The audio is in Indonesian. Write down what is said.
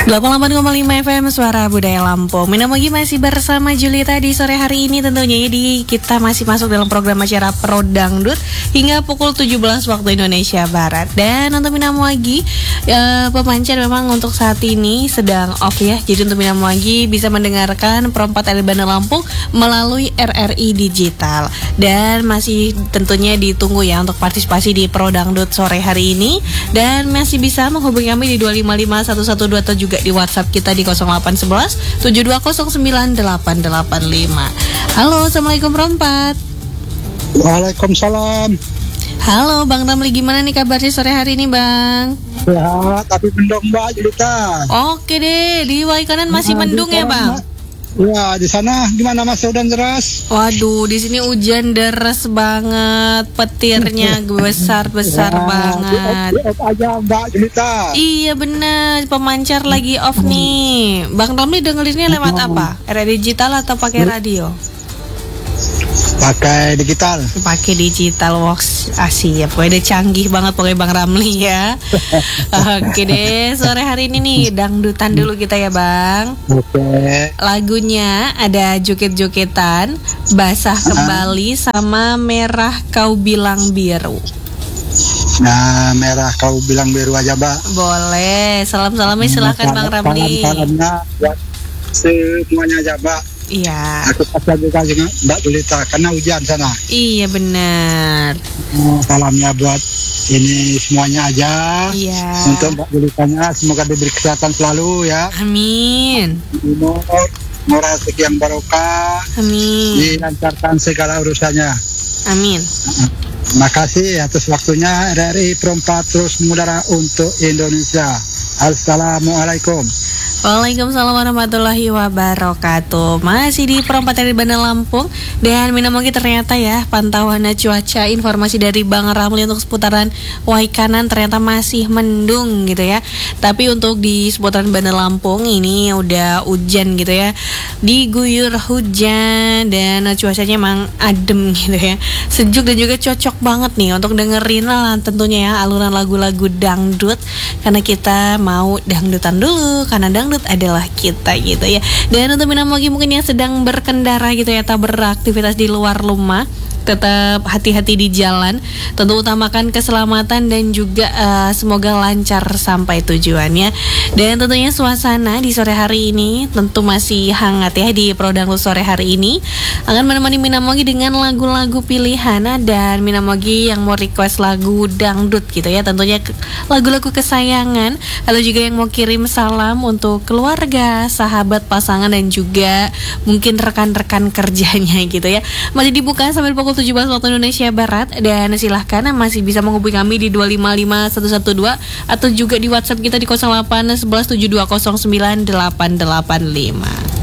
88,5 FM Suara Budaya Lampung. Minamogi masih bersama Julita di sore hari ini tentunya. Jadi kita masih masuk dalam program acara Pro Dangdut hingga pukul 17 waktu Indonesia Barat. Dan untuk Minamogi pemancar memang untuk saat ini sedang off ya. Jadi untuk Minamogi bisa mendengarkan Pro 4 dari Bandar Lampung melalui RRI Digital. Dan masih tentunya ditunggu ya untuk partisipasi di Pro Dangdut sore hari ini. Dan masih bisa menghubungi kami di 2551112 atau juga di WhatsApp kita di 0811 7209 885. Halo, Assalamualaikum Rompat. Waalaikumsalam. Halo Bang Ramli, gimana nih kabarnya sore hari ini Bang? Ya, tapi mendung Mbak Julita. Oke deh, di Waikanan masih mendung ya Bang? Ya, di sana gimana Mas, hujan deras? Waduh, di sini hujan deras banget, petirnya besar-besar banget. Off aja Mbak Julita. Iya bener, pemancar lagi off nih. Bang Ramli dengerinnya lewat apa? RRI Digital atau pakai radio? Pakai digital. Pakai digital, Wox ya. Pokoknya canggih banget pokoknya Bang Ramli ya. Oke deh, sore hari ini nih dangdutan dulu kita ya Bang. Oke. Lagunya ada joget-jogetan, basah kembali sama merah kau bilang biru. Nah, merah kau bilang biru aja Mbak. Boleh, salam-salamnya silahkan Bang Ramli. Salamnya buat semuanya aja Mbak. Iya. Aku pas lagi Mbak Julita karena hujan sana. Iya benar. Salamnya buat ini semuanya aja. Iya. Untuk Mbak Julitanya semoga diberi kesehatan selalu ya. Amin. Umur rezeki yang barokah. Amin. Dilancarkan segala urusannya. Amin. Terima kasih atas waktunya. RRI Pro 4 terus mengudara untuk Indonesia. Assalamualaikum. Waalaikumsalam warahmatullahi wabarakatuh. Masih di Pro 4 dari Bandar Lampung. Dan Minamogi ternyata ya pantauan cuaca informasi dari Bang Ramli untuk seputaran Waikanan ternyata masih mendung gitu ya. Tapi untuk di seputaran Bandar Lampung ini udah hujan gitu ya. Diguyur hujan dan cuacanya emang adem gitu ya. Sejuk dan juga cocok banget nih untuk dengerin lah tentunya ya aluran lagu-lagu dangdut. Karena kita mau dangdutan dulu, karena dangdut adalah kita gitu ya. Dan untuk Minamogi mungkin yang sedang berkendara gitu ya, atau beraktivitas di luar rumah, tetap hati-hati di jalan. Tentu utamakan keselamatan dan juga semoga lancar sampai tujuannya. Dan tentunya suasana di sore hari ini tentu masih hangat ya di Pro Dangdut sore hari ini. Akan menemani Minamogi dengan lagu-lagu pilihan. Dan Minamogi yang mau request lagu dangdut gitu ya, tentunya lagu-lagu kesayangan. Lalu juga yang mau kirim salam untuk keluarga, sahabat, pasangan dan juga mungkin rekan-rekan kerjanya gitu ya. Masih dibuka sampai pukul 17 waktu Indonesia Barat. Dan silahkan masih bisa menghubungi kami di 255112 atau juga di WhatsApp kita di 0811 7209 885.